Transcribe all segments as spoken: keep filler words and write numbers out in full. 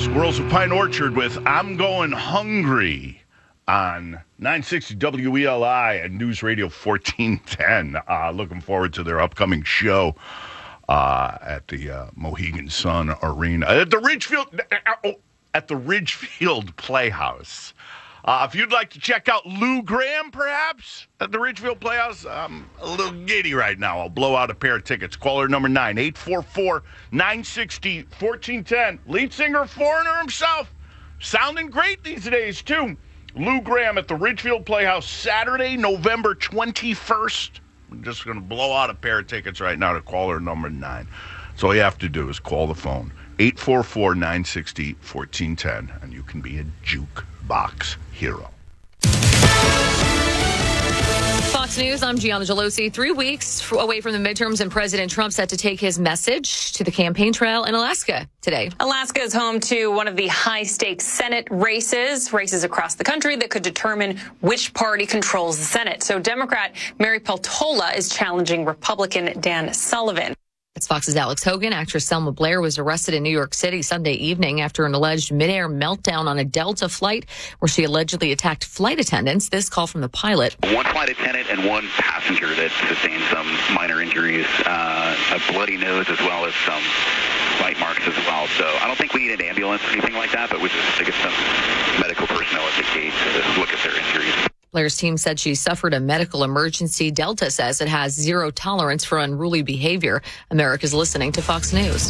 Squirrels of Pine Orchard with I'm Going Hungry on nine sixty W E L I and News Radio fourteen ten. Uh, looking forward to their upcoming show uh, at the uh, Mohegan Sun Arena. At the Ridgefield, uh, at the Ridgefield Playhouse. Uh, if you'd like to check out Lou Graham, perhaps, at the Ridgefield Playhouse, I'm a little giddy right now. I'll blow out a pair of tickets. Caller number nine, eight four four, nine six zero, one four one zero. Lead singer, Foreigner himself. Sounding great these days, too. Lou Graham at the Ridgefield Playhouse, Saturday, November twenty-first. I'm just going to blow out a pair of tickets right now to caller number nine. So all you have to do is call the phone, eight four four, nine six zero, one four one zero, and you can be a jukebox hero. Fox News, I'm Gianna Gelosi. Three weeks away from the midterms, and President Trump set to take his message to the campaign trail in Alaska today. Alaska is home to one of the high-stakes Senate races, races across the country that could determine which party controls the Senate. So Democrat Mary Peltola is challenging Republican Dan Sullivan. It's Fox's Alex Hogan. Actress Selma Blair was arrested in New York City Sunday evening after an alleged midair meltdown on a Delta flight where she allegedly attacked flight attendants. This call from the pilot. One flight attendant and one passenger that sustained some minor injuries, uh, a bloody nose as well as some bite marks as well. So I don't think we need an ambulance or anything like that, but we just to get some medical personnel at the gate to look at their injuries. Blair's team said she suffered a medical emergency. Delta says it has zero tolerance for unruly behavior. America's listening to Fox News.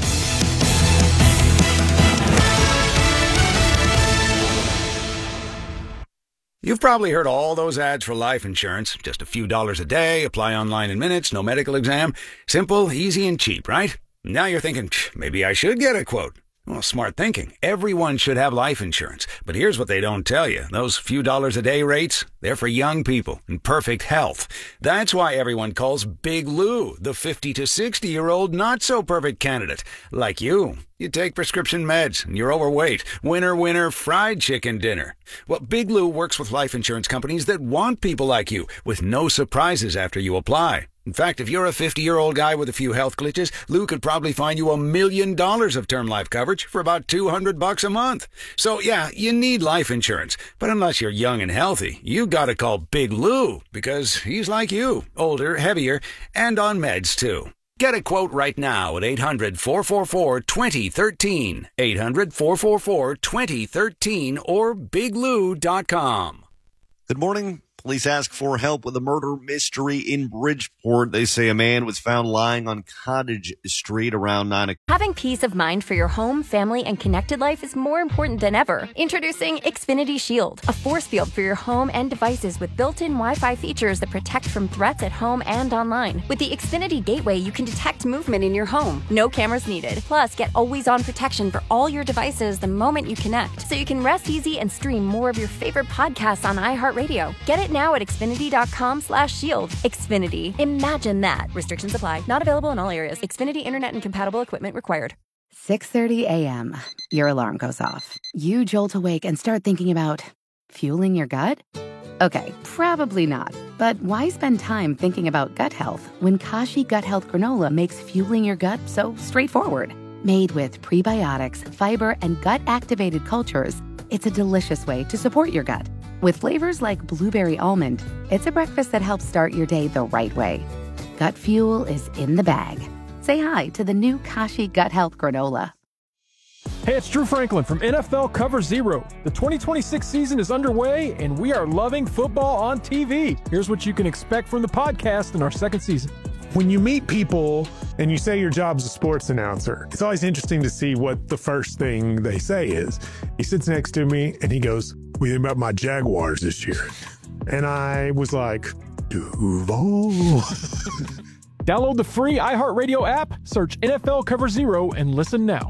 You've probably heard all those ads for life insurance. Just a few dollars a day, apply online in minutes, no medical exam. Simple, easy, and cheap, right? Now you're thinking, maybe I should get a quote. Well, smart thinking. Everyone should have life insurance. But here's what they don't tell you. Those few dollars a day rates, they're for young people in perfect health. That's why everyone calls Big Lou the fifty to sixty-year-old not-so-perfect candidate. Like you. You take prescription meds, and you're overweight. Winner, winner, fried chicken dinner. Well, Big Lou works with life insurance companies that want people like you, with no surprises after you apply. In fact, if you're a fifty-year-old guy with a few health glitches, Lou could probably find you a million dollars of term life coverage for about two hundred bucks a month. So, yeah, you need life insurance. But unless you're young and healthy, you gotta call Big Lou, because he's like you, older, heavier, and on meds, too. Get a quote right now at eight hundred, four four four, two zero one three, eight hundred, four four four, two zero one three, or big lou dot com. Good morning. Police ask for help with a murder mystery in Bridgeport. They say a man was found lying on Cottage Street around nine o'clock. Having peace of mind for your home, family, and connected life is more important than ever. Introducing Xfinity Shield, a force field for your home and devices with built-in Wi-Fi features that protect from threats at home and online. With the Xfinity Gateway, you can detect movement in your home. No cameras needed. Plus, get always-on protection for all your devices the moment you connect, so you can rest easy and stream more of your favorite podcasts on iHeartRadio. Get it now at Xfinity.com slash shield. Xfinity. Imagine that. Restrictions apply. Not available in all areas. Xfinity Internet and compatible equipment required. six thirty a.m. Your alarm goes off. You jolt awake and start thinking about fueling your gut? Okay, probably not. But why spend time thinking about gut health when Kashi Gut Health Granola makes fueling your gut so straightforward? Made with prebiotics, fiber, and gut-activated cultures, it's a delicious way to support your gut. With flavors like blueberry almond, it's a breakfast that helps start your day the right way. Gut fuel is in the bag. Say hi to the new Kashi Gut Health Granola. Hey, it's Drew Franklin from N F L Cover Zero. The twenty twenty-six season is underway, and we are loving football on T V. Here's what you can expect from the podcast in our second season. When you meet people and you say your job's a sports announcer, it's always interesting to see what the first thing they say is. He sits next to me and he goes, "What do you think about my Jaguars this year?" And I was like, Duval. Download the free iHeartRadio app, search N F L Cover Zero, and listen now.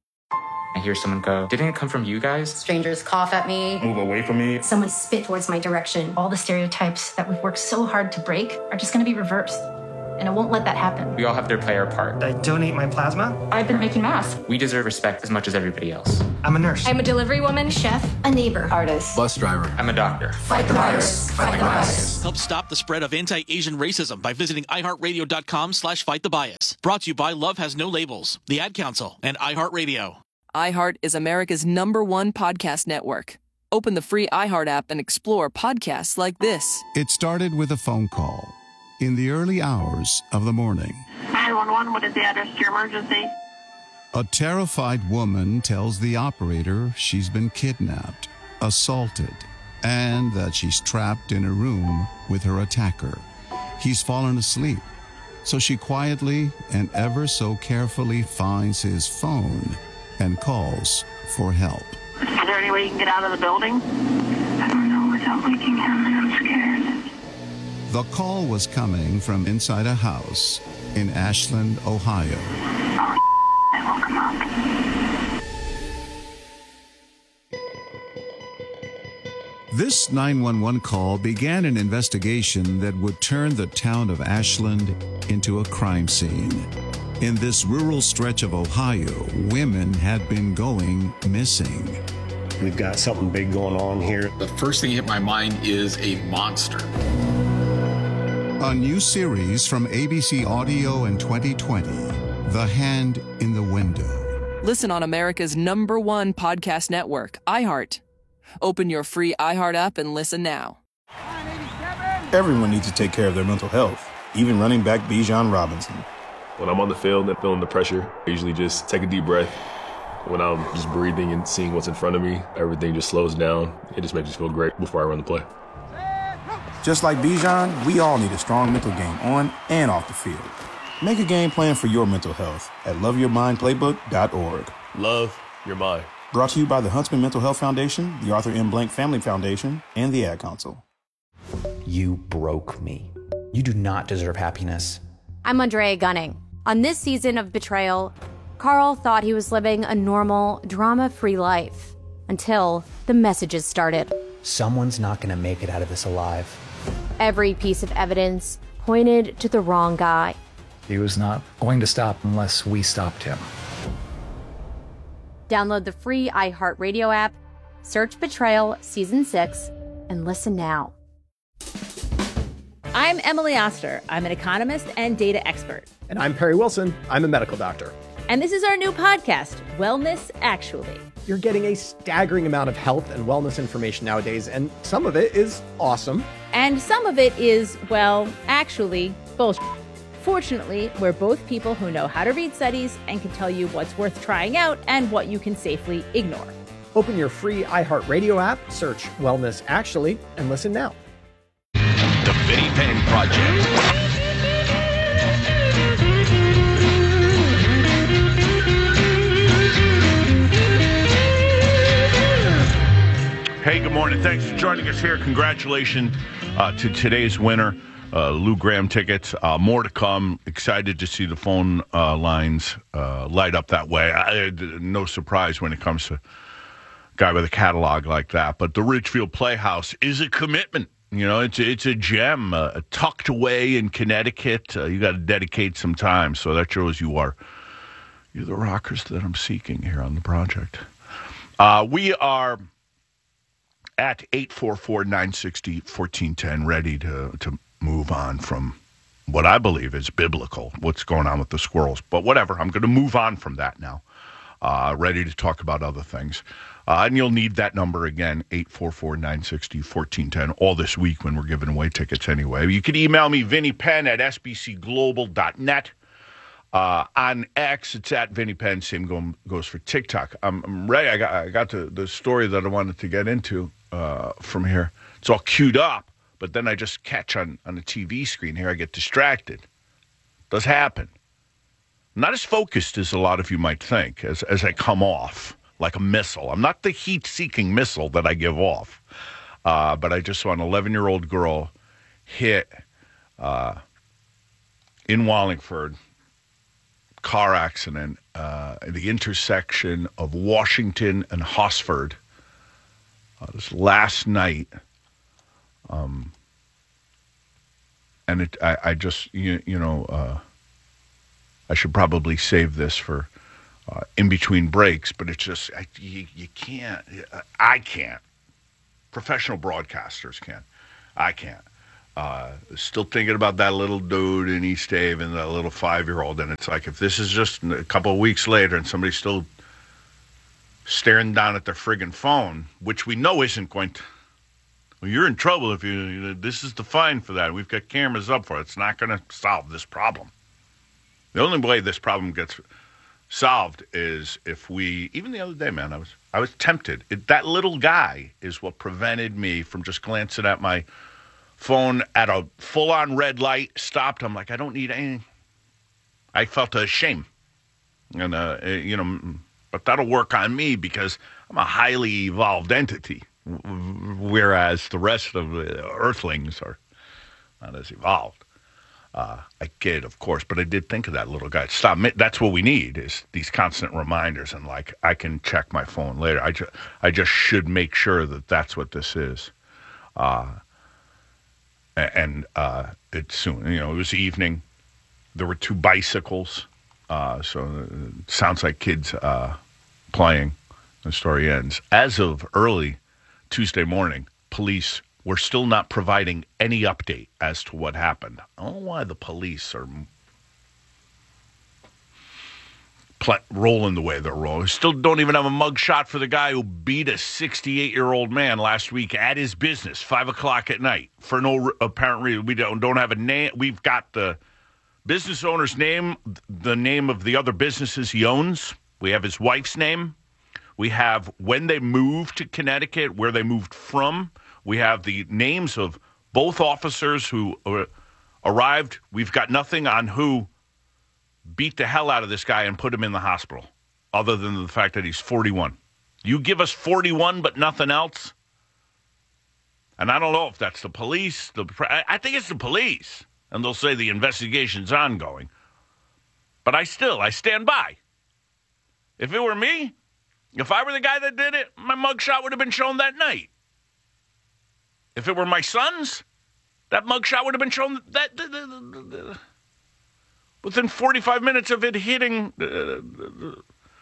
I hear someone go, "Didn't it come from you guys?" Strangers cough at me. Move away from me. Someone spit towards my direction. All the stereotypes that we've worked so hard to break are just going to be reversed. And I won't let that happen. We all have to play our part. I donate my plasma. I've been making masks. We deserve respect as much as everybody else. I'm a nurse. I'm a delivery woman, chef, a neighbor, artist, bus driver. I'm a doctor. Fight the virus. Fight the bias. Help stop the spread of anti-Asian racism by visiting iHeartRadio.com slash fight the bias. Brought to you by Love Has No Labels, the Ad Council, and iHeartRadio. iHeart is America's number one podcast network. Open the free iHeart app and explore podcasts like this. It started with a phone call in the early hours of the morning. nine one one, what is the address to your emergency? A terrified woman tells the operator she's been kidnapped, assaulted, and that she's trapped in a room with her attacker. He's fallen asleep, so she quietly and ever so carefully finds his phone and calls for help. Is there any way you can get out of the building? I don't know without waking him. I'm scared. The call was coming from inside a house in Ashland, Ohio. Oh, I woke him up. This nine one one call began an investigation that would turn the town of Ashland into a crime scene. In this rural stretch of Ohio, women had been going missing. We've got something big going on here. The first thing that hit my mind is a monster. A new series from A B C Audio in twenty twenty, The Hand in the Window. Listen on America's number one podcast network, iHeart. Open your free iHeart app and listen now. Everyone needs to take care of their mental health, even running back Bijan Robinson. When I'm on the field and feeling the pressure, I usually just take a deep breath. When I'm just breathing and seeing what's in front of me, everything just slows down. It just makes me feel great before I run the play. Just like Bijan, we all need a strong mental game on and off the field. Make a game plan for your mental health at love your mind playbook dot org. Love your mind. Brought to you by the Huntsman Mental Health Foundation, the Arthur M. Blank Family Foundation, and the Ad Council. You broke me. You do not deserve happiness. I'm Andrea Gunning. On this season of Betrayal, Carl thought he was living a normal, drama-free life until the messages started. Someone's not going to make it out of this alive. Every piece of evidence pointed to the wrong guy. He was not going to stop unless we stopped him. Download the free iHeartRadio app, search Betrayal Season six, and listen now. I'm Emily Oster. I'm an economist and data expert. And I'm Perry Wilson. I'm a medical doctor. And this is our new podcast, Wellness Actually. You're getting a staggering amount of health and wellness information nowadays, and some of it is awesome. And some of it is, well, actually, bullshit. Fortunately, we're both people who know how to read studies and can tell you what's worth trying out and what you can safely ignore. Open your free iHeartRadio app, search Wellness Actually, and listen now. The Vinny Penn Project. Hey, good morning. Thanks for joining us here. Congratulations uh, to today's winner. Uh, Lou Graham tickets. Uh, more to come. Excited to see the phone uh, lines uh, light up that way. I, no surprise when it comes to a guy with a catalog like that. But the Ridgefield Playhouse is a commitment. You know, it's it's a gem, uh, tucked away in Connecticut. Uh, you got to dedicate some time. So that shows you are you're the rockers that I'm seeking here on the project. Uh, we are at eight four four, nine six zero, one four one zero, ready to to. move on from what I believe is biblical, what's going on with the squirrels. But whatever, I'm going to move on from that now. Uh, ready to talk about other things. Uh, and you'll need that number again, eight four four, nine six zero, one four one zero, all this week when we're giving away tickets anyway. You can email me, Vinny Penn at s b c global dot net. Uh, on X, it's at Vinny Penn. Same go, goes for TikTok. I'm, I'm ready. I got, I got the, the story that I wanted to get into uh, from here. It's all queued up. But then I just catch on, on the T V screen here. I get distracted. Does happen. I'm not as focused as a lot of you might think as, as I come off like a missile. I'm not the heat-seeking missile that I give off. Uh, but I just saw an eleven-year-old girl hit uh, in Wallingford, car accident, uh, at the intersection of Washington and Hosford. Uh, this last night. Um, and it, I, I just, you, you know, uh, I should probably save this for uh, in between breaks, but it's just, I, you, you can't, I can't. Professional broadcasters can. I can't. Uh, still thinking about that little dude in East Haven, that little five-year-old, and it's like, if this is just a couple of weeks later and somebody's still staring down at their friggin' phone, which we know isn't going to. Well, you're in trouble if you, you know, this is the fine for that. We've got cameras up for it. It's not going to solve this problem. The only way this problem gets solved is if we, even the other day, man, I was I was tempted. It, that little guy is what prevented me from just glancing at my phone at a full-on red light, stopped. I'm like, I don't need any. I felt a shame. And, uh, you know, but that'll work on me because I'm a highly evolved entity, whereas the rest of the earthlings are not as evolved. Uh, I kid, of course, but I did think of that little guy. Stop. That's what we need is these constant reminders. And, like, I can check my phone later. I, ju- I just should make sure that that's what this is. Uh, and uh, it's soon. You know, it was evening. There were two bicycles. Uh, so it sounds like kids uh, playing. The story ends. As of early Tuesday morning, police were still not providing any update as to what happened. I don't know why the police are pl- rolling the way they're rolling. Still don't even have a mug shot for the guy who beat a sixty-eight-year-old man last week at his business, five o'clock at night, for no re- apparent reason. We don't, don't have a name. We've got the business owner's name, the name of the other businesses he owns. We have his wife's name. We have when they moved to Connecticut, where they moved from. We have the names of both officers who uh, arrived. We've got nothing on who beat the hell out of this guy and put him in the hospital, other than the fact that he's forty-one. You give us forty-one but nothing else? And I don't know if that's the police. The I think it's the police. And they'll say the investigation's ongoing. But I still, I stand by. If it were me, if I were the guy that did it, my mugshot would have been shown that night. If it were my sons, that mugshot would have been shown that, that, that, that, that within forty-five minutes of it hitting uh, the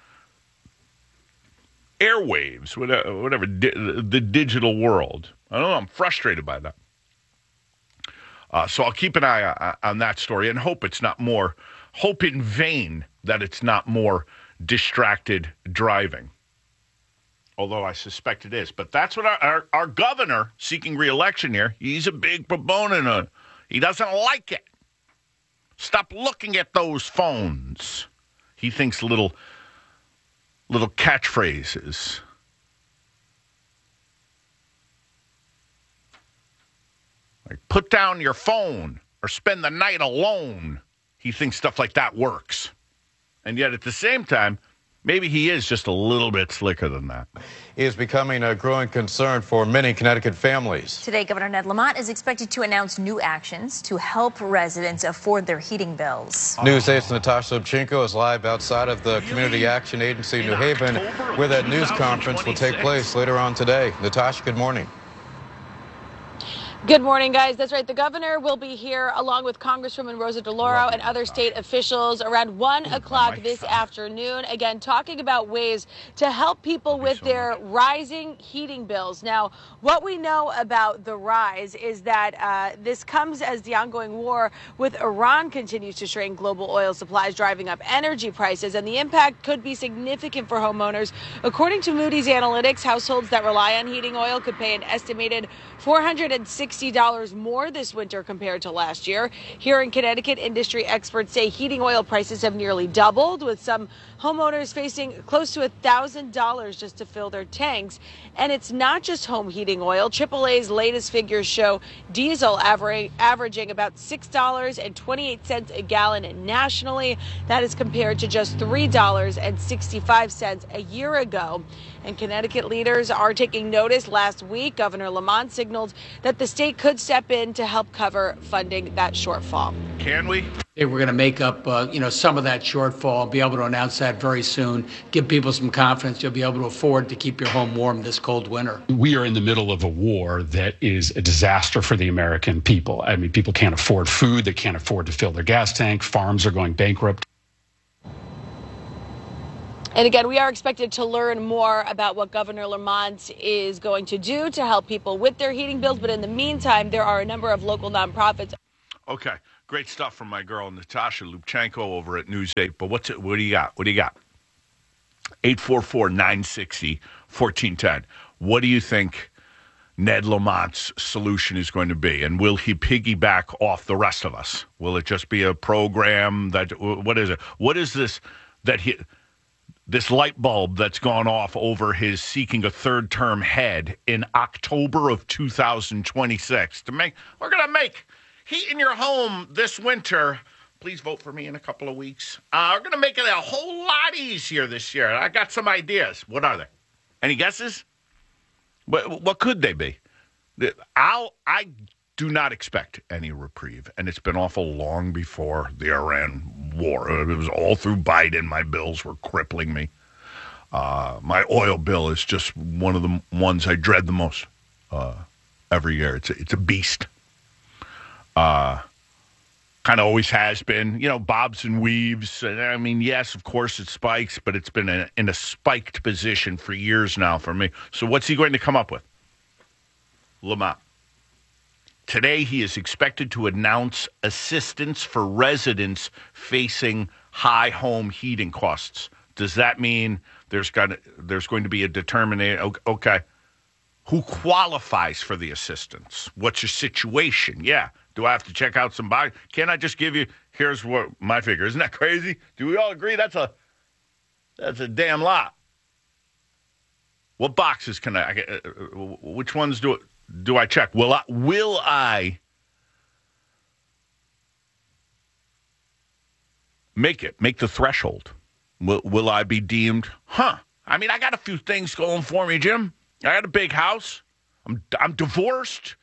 airwaves, whatever, whatever di- the digital world. I don't know. I'm frustrated by that. Uh, so I'll keep an eye on that story and hope it's not more, hope in vain that it's not more distracted driving. Although I suspect it is. But that's what our, our, our governor seeking re-election here, he's a big proponent of. He doesn't like it. Stop looking at those phones. He thinks little, little catchphrases. Like, put down your phone or spend the night alone. He thinks stuff like that works. And yet at the same time, maybe he is just a little bit slicker than that. He is becoming a growing concern for many Connecticut families. Today, Governor Ned Lamont is expected to announce new actions to help residents afford their heating bills. News eight's Natasha Lubchenko is live outside of the Community Action Agency in New Haven, where that news conference will take place later on today. Natasha, good morning. Good morning, guys. That's right. The governor will be here along with Congresswoman Rosa DeLauro and other state officials around one o'clock this afternoon. Again, talking about ways to help people with their rising heating bills. Now, what we know about the rise is that uh, this comes as the ongoing war with Iran continues to strain global oil supplies, driving up energy prices, and the impact could be significant for homeowners. According to Moody's Analytics, households that rely on heating oil could pay an estimated four hundred sixty dollars more this winter compared to last year. Here in Connecticut, industry experts say heating oil prices have nearly doubled, with some homeowners facing close to one thousand dollars just to fill their tanks. And it's not just home heating oil. triple A's latest figures show diesel aver- averaging about six dollars and twenty-eight cents a gallon nationally. That is compared to just three dollars and sixty-five cents a year ago. And Connecticut leaders are taking notice. Last week, Governor Lamont signaled that the state could step in to help cover funding that shortfall. Can we? Hey, we're going to make up, uh, you know, some of that shortfall. Be able to announce that very soon. Give people some confidence you'll be able to afford to keep your home warm this cold winter. We are in the middle of a war that is a disaster for the American people. I mean, people can't afford food. They can't afford to fill their gas tank. Farms are going bankrupt. And again, we are expected to learn more about what Governor Lamont is going to do to help people with their heating bills. But in the meantime, there are a number of local nonprofits. Okay, great stuff from my girl Natasha Lubchenko over at News eight. But what's it? What do you got? What do you got? eight four four, nine six zero, one four one zero. What do you think Ned Lamont's solution is going to be? And will he piggyback off the rest of us? Will it just be a program that, what is it? What is this that he, this light bulb that's gone off over his seeking a third term head in October of two thousand twenty-six to make, we're going to make heat in your home this winter. Please vote for me in a couple of weeks. Uh, we're going to make it a whole lot easier this year. I got some ideas. What are they? Any guesses? What, what could they be? I'll, I do not expect any reprieve, and it's been awful long before the Iran war. It was all through Biden. My bills were crippling me. Uh, my oil bill is just one of the ones I dread the most uh, every year. It's a, it's a beast. Uh, kind of always has been. You know, bobs and weaves. I mean, yes, of course it spikes, but it's been a, in a spiked position for years now for me. So what's he going to come up with? Lamont. Today, he is expected to announce assistance for residents facing high home heating costs. Does that mean there's got to, there's going to be a determination? Okay, who qualifies for the assistance? What's your situation? Yeah. Do I have to check out somebody? Can't I just give you, here's what my figure. Isn't that crazy? Do we all agree that's a that's a damn lot? What boxes can I, uh, which ones do do I check? Will I, will I make it, make the threshold? Will, will I be deemed, huh? I mean, I got a few things going for me, Jim. I got a big house. I'm I'm divorced.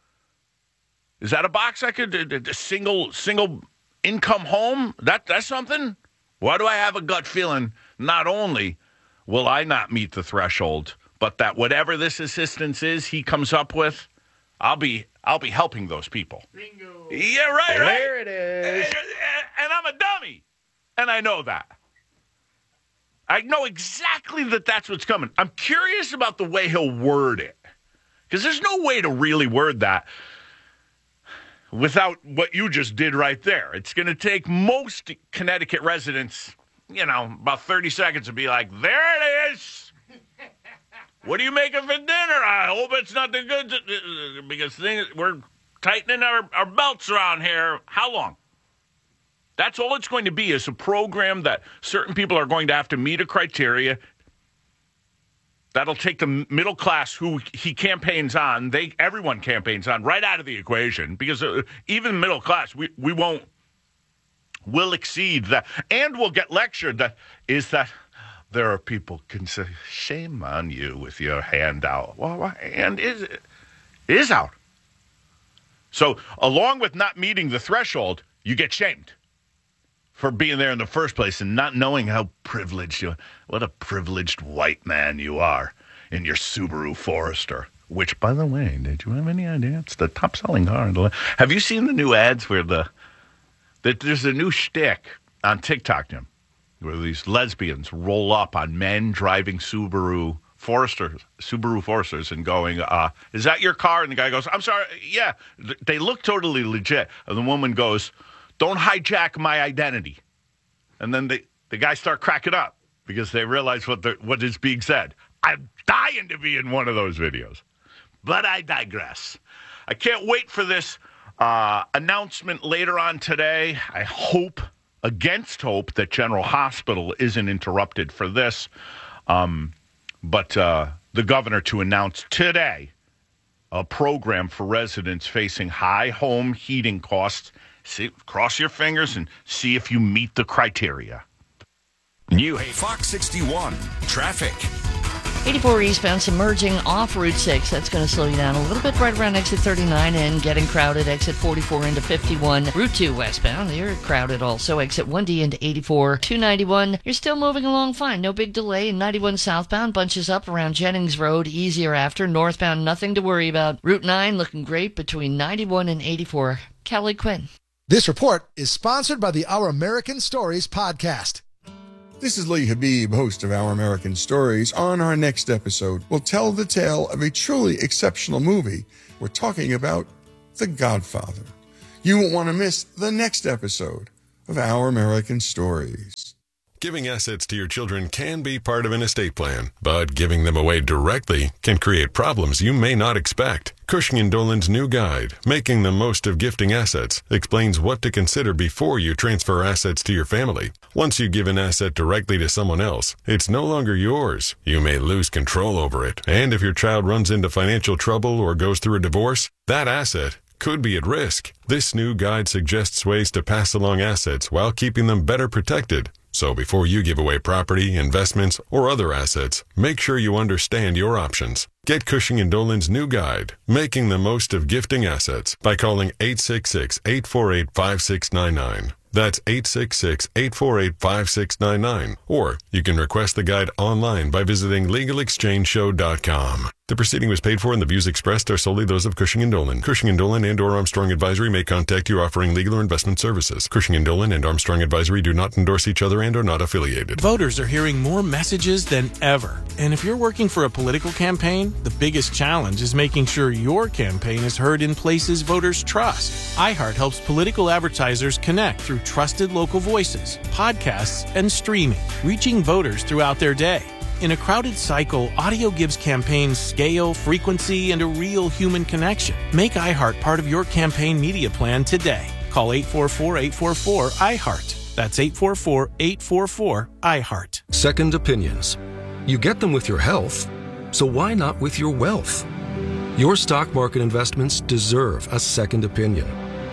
Is that a box I could, a single single income home? That That's something? Why do I have a gut feeling not only will I not meet the threshold, but that whatever this assistance is he comes up with, I'll be I'll be helping those people. Bingo. Yeah, right, right. There it is. And, and I'm a dummy. And I know that. I know exactly that that's what's coming. I'm curious about the way he'll word it. Because there's no way to really word that without what you just did right there. It's going to take most Connecticut residents, you know, about thirty seconds to be like, there it is. What are you making for dinner? I hope it's nothing good to, because things, we're tightening our, our belts around here. How long? That's all it's going to be, is a program that certain people are going to have to meet a criteria. That'll take the middle class who he campaigns on, they everyone campaigns on, right out of the equation. Because uh, even middle class, we, we won't, we'll exceed that. And we'll get lectured that is that there are people can say, shame on you with your hand out. Well, my hand is, is out. So along with not meeting the threshold, you get shamed for being there in the first place and not knowing how privileged you are. What a privileged white man you are in your Subaru Forester. Which, by the way, did you have any idea? It's the top-selling car. In the have you seen the new ads where the that there's a new shtick on TikTok, Jim, where these lesbians roll up on men driving Subaru Foresters, Subaru Foresters, and going, uh, "Is that your car?" And the guy goes, "I'm sorry, yeah." They look totally legit, and the woman goes, "Don't hijack my identity." And then they, the guys start cracking up because they realize what the, what is being said. I'm dying to be in one of those videos. But I digress. I can't wait for this uh, announcement later on today. I hope, against hope, that General Hospital isn't interrupted for this. Um, but uh, the governor to announce today a program for residents facing high home heating costs. See, cross your fingers and see if you meet the criteria. New Fox sixty-one traffic. eighty-four eastbound submerging off Route six. That's going to slow you down a little bit right around exit thirty-nine and getting crowded. Exit forty-four into fifty-one. Route two westbound. You're crowded also. Exit one D into eighty-four. two ninety-one. You're still moving along fine. No big delay. ninety-one southbound bunches up around Jennings Road. Easier after. Northbound, nothing to worry about. Route nine looking great between ninety-one and eighty-four. Kelly Quinn. This report is sponsored by the Our American Stories podcast. This is Lee Habib, host of Our American Stories. On our next episode, we'll tell the tale of a truly exceptional movie. We're talking about The Godfather. You won't want to miss the next episode of Our American Stories. Giving assets to your children can be part of an estate plan, but giving them away directly can create problems you may not expect. Cushing and Dolan's new guide, Making the Most of Gifting Assets, explains what to consider before you transfer assets to your family. Once you give an asset directly to someone else, it's no longer yours. You may lose control over it, and if your child runs into financial trouble or goes through a divorce, that asset could be at risk. This new guide suggests ways to pass along assets while keeping them better protected. So before you give away property, investments, or other assets, make sure you understand your options. Get Cushing and Dolan's new guide, Making the Most of Gifting Assets, by calling eight six six, eight four eight, five six nine nine. That's eight six six, eight four eight, five six nine nine. Or you can request the guide online by visiting legal exchange show dot com. The proceeding was paid for and the views expressed are solely those of Cushing and Dolan. Cushing and Dolan and or Armstrong Advisory may contact you offering legal or investment services. Cushing and Dolan and Armstrong Advisory do not endorse each other and are not affiliated. Voters are hearing more messages than ever. And if you're working for a political campaign, the biggest challenge is making sure your campaign is heard in places voters trust. iHeart helps political advertisers connect through trusted local voices, podcasts, and streaming, reaching voters throughout their day. In a crowded cycle, audio gives campaigns scale, frequency, and a real human connection. Make iHeart part of your campaign media plan today. Call eight four four, eight four four, iHeart. That's eight four four, eight four four, iHeart. Second opinions. You get them with your health, so why not with your wealth? Your stock market investments deserve a second opinion.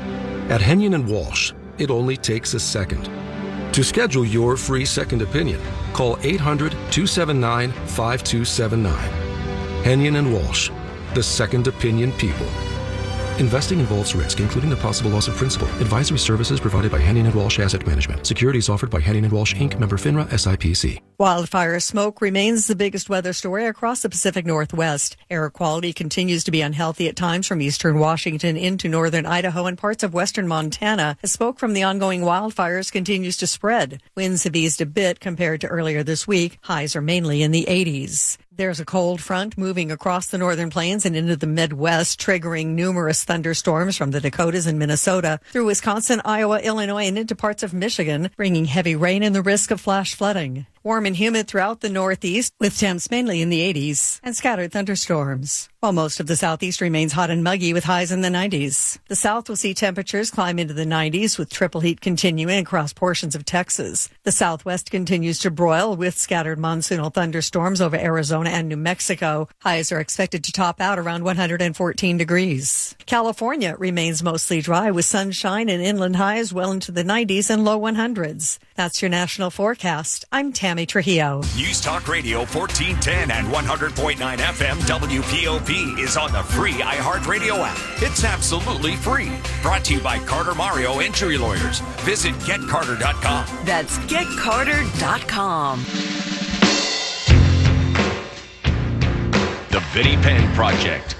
At Henyon and Walsh, it only takes a second. To schedule your free second opinion, call eight hundred, two seven nine, five two seven nine. Henyon and Walsh, the second opinion people. Investing involves risk, including the possible loss of principal. Advisory services provided by Henyon and Walsh Asset Management. Securities offered by Henyon and Walsh, Incorporated. Member FINRA S I P C. Wildfire smoke remains the biggest weather story across the Pacific Northwest. Air quality continues to be unhealthy at times from eastern Washington into northern Idaho and parts of western Montana as smoke from the ongoing wildfires continues to spread. Winds have eased a bit compared to earlier this week. Highs are mainly in the eighties. There's a cold front moving across the northern plains and into the Midwest, triggering numerous thunderstorms from the Dakotas and Minnesota through Wisconsin, Iowa, Illinois, and into parts of Michigan, bringing heavy rain and the risk of flash flooding. Warm and humid throughout the Northeast, with temps mainly in the eighties, and scattered thunderstorms. While most of the Southeast remains hot and muggy with highs in the nineties. The South will see temperatures climb into the nineties, with triple heat continuing across portions of Texas. The Southwest continues to broil with scattered monsoonal thunderstorms over Arizona and New Mexico. Highs are expected to top out around one hundred fourteen degrees. California remains mostly dry with sunshine and inland highs well into the nineties and low hundreds. That's your national forecast. I'm Tammy Trujillo. News Talk Radio fourteen ten and one hundred point nine F M W P O P is on the free iHeartRadio app. It's absolutely free. Brought to you by Carter Mario Injury Lawyers. Visit get carter dot com. That's get carter dot com. The Vinnie Penn Project.